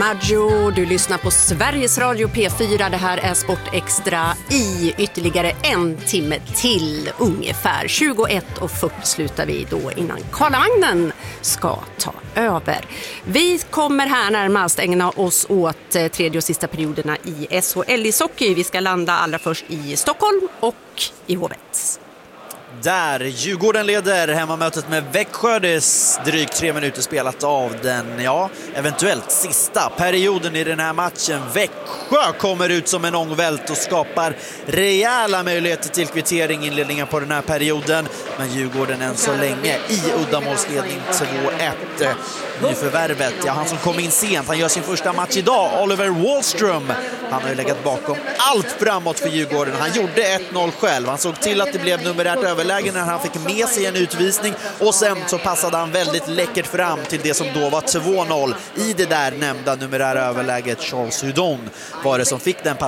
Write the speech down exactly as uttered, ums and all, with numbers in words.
DiMaggio. Du lyssnar på Sveriges Radio P fyra. Det här är Sport Extra i ytterligare en timme till. Ungefär tjugoett och fyrtio slutar vi då innan Karlavagnen ska ta över. Vi kommer här närmast ägna oss åt tredje och sista perioderna i S H L-ishockey. Vi ska landa allra först i Stockholm och i Hovets. Där Djurgården leder hemmamötet med Växjö. Det är drygt tre minuter spelat av den, ja, eventuellt sista perioden i den här matchen. Växjö kommer ut som en ångvält och skapar rejäla möjligheter till kvittering inledningen på den här perioden. Men Djurgården än så länge i uddamålsledning två ett. Nyförvärvet, ja, han som kom in sent, han gör sin första match idag, Oliver Wallström. Han har ju legat bakom allt framåt för Djurgården. Han gjorde ett noll själv. Han såg till att det blev numerärt överläge när han fick med sig en utvisning. Och sen så passade han väldigt läckert fram till det som då var två noll. I det där nämnda numerära överläget, Charles Hudon var det som fick den